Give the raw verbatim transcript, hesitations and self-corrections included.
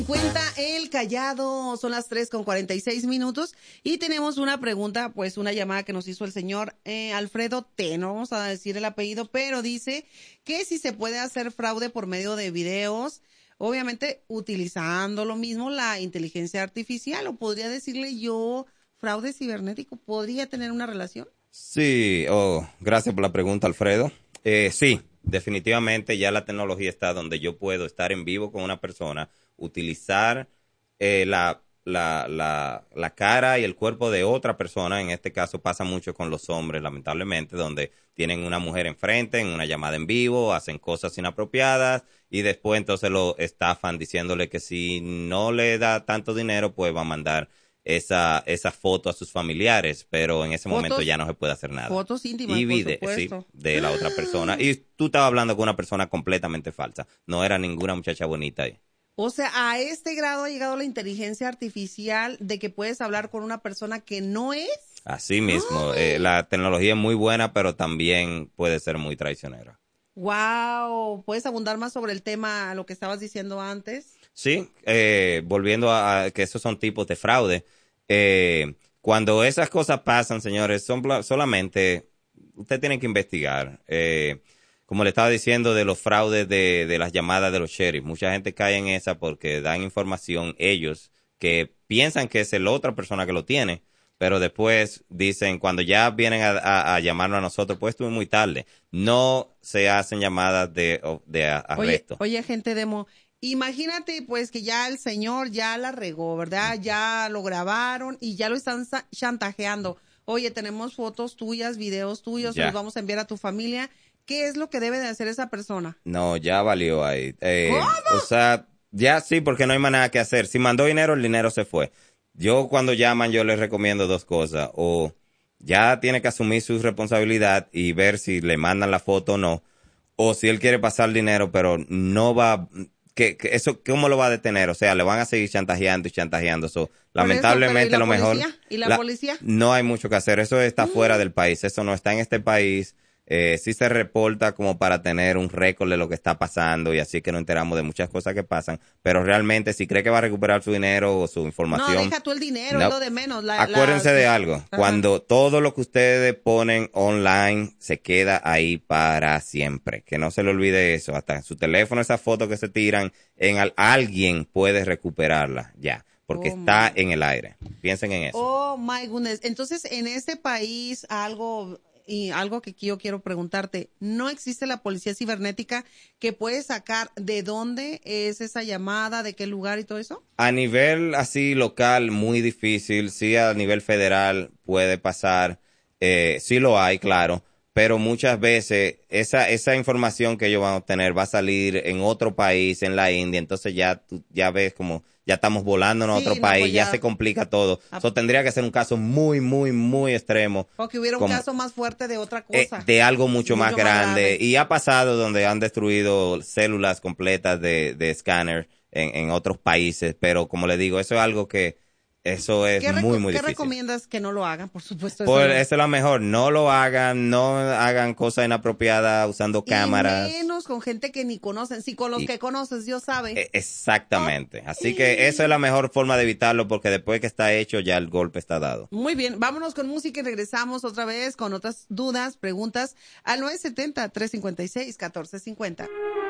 Cuenta el Callado, son las tres con cuarenta y seis minutos y tenemos una pregunta, pues una llamada que nos hizo el señor eh, Alfredo T, no vamos a decir el apellido, pero dice que si se puede hacer fraude por medio de videos, obviamente utilizando lo mismo la inteligencia artificial, o podría decirle yo, fraude cibernético, ¿podría tener una relación? Sí, oh, gracias por la pregunta, Alfredo. Eh, sí, definitivamente ya la tecnología está donde yo puedo estar en vivo con una persona, utilizar eh, la, la, la, la cara y el cuerpo de otra persona. En este caso pasa mucho con los hombres, lamentablemente, donde tienen una mujer enfrente, en una llamada en vivo, hacen cosas inapropiadas y después entonces lo estafan diciéndole que si no le da tanto dinero, pues va a mandar esa esa foto a sus familiares, pero en ese Fotos, momento ya no se puede hacer nada. Fotos íntimas, Y por vide, sí, supuesto. de la otra persona. Y tú estabas hablando con una persona completamente falsa. No era ninguna muchacha bonita ahí. O sea, a este grado ha llegado la inteligencia artificial de que puedes hablar con una persona que no es. Así mismo, eh, la tecnología es muy buena, pero también puede ser muy traicionera. Wow, ¿puedes abundar más sobre el tema, lo que estabas diciendo antes? Sí, eh, volviendo a, a que esos son tipos de fraude. Eh, cuando esas cosas pasan, señores, son bla- solamente, usted tiene que investigar. Eh, como le estaba diciendo de los fraudes de, de las llamadas de los sheriffs, mucha gente cae en esa porque dan información ellos que piensan que es la otra persona que lo tiene, pero después dicen, cuando ya vienen a, a, a llamarnos a nosotros, pues estuve muy tarde. No se hacen llamadas de, de a- arresto. Oye, oye, gente demo, imagínate pues que ya el señor ya la regó, ¿verdad? Ya lo grabaron y ya lo están sa- chantajeando. Oye, tenemos fotos tuyas, videos tuyos, se los Ya. vamos a enviar a tu familia. ¿Qué es lo que debe de hacer esa persona? No, ya valió ahí. Eh, ¿Cómo? o sea, ya sí, porque no hay más nada que hacer. Si mandó dinero, el dinero se fue. Yo cuando llaman, yo les recomiendo dos cosas. O ya tiene que asumir su responsabilidad y ver si le mandan la foto o no. O si él quiere pasar dinero, pero no va... Que, que eso, ¿cómo lo va a detener? O sea, le van a seguir chantajeando y chantajeando. So, Por eso, lamentablemente, pero ¿y la lo mejor... policía? ¿Y la la- policía? no hay mucho que hacer. Eso está fuera del país. Eso no está en este país. Eh, sí se reporta como para tener un récord de lo que está pasando y así que nos enteramos de muchas cosas que pasan, pero realmente si cree que va a recuperar su dinero o su No, información, deja tú el dinero, no. es lo de menos. La, Acuérdense las- de algo, Ajá. cuando todo lo que ustedes ponen online se queda ahí para siempre, que no se le olvide eso, hasta en su teléfono esa foto que se tiran, en al- alguien puede recuperarla ya, porque Oh, está my. en el aire. Piensen en eso. Oh my goodness. Entonces, en este país, algo y algo que yo quiero preguntarte, ¿no existe la policía cibernética que puede sacar de dónde es esa llamada, de qué lugar y todo eso? A nivel así local, muy difícil. Sí, a nivel federal puede pasar. Eh, sí lo hay, claro. Pero muchas veces esa esa información que ellos van a obtener va a salir en otro país, en la India. Entonces ya tú ya ves como ya estamos volando en Sí, otro no, país, pues ya ya. se complica todo. Ah. Eso tendría que ser un caso muy, muy, muy extremo. O que hubiera un como- caso más fuerte de otra eh, cosa. de algo mucho, Mucho más más grande. grave. Y ha pasado donde han destruido células completas de, de escáner en, en otros países. Pero como le digo, eso es algo que eso es ¿Qué, muy, reco- muy qué difícil. recomiendas que no lo hagan? Por supuesto. Eso Pues no. eso es lo mejor. No lo hagan, no hagan cosas inapropiadas usando cámaras. Y menos con gente que ni conocen. Si con los Y- que conoces, Dios sabe. E- Exactamente. Así que esa es la mejor forma de evitarlo porque después que está hecho ya el golpe está dado. Muy bien, vámonos con música y regresamos otra vez con otras dudas, preguntas al nueve siete cero, tres cinco seis, uno cuatro cinco cero.